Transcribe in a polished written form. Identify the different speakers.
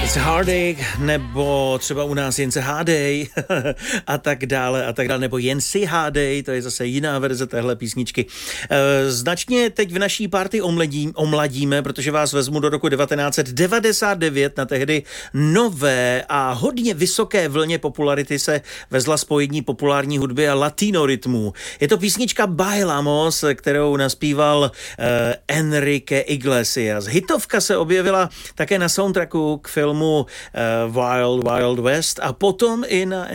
Speaker 1: Heartache, nebo třeba u nás jen se hádej a tak dále, nebo jen si hádej, to je zase jiná verze téhle písničky. Značně teď v naší party omladíme, protože vás vezmu do roku 1999 na tehdy nové a hodně vysoké vlně popularity se vezla spojení populární hudby a latino rytmů. Je to písnička Bailamos, kterou naspíval Enrique Iglesias. Hitovka se objevila také na soundtracku k filmu Wild Wild West a potom i na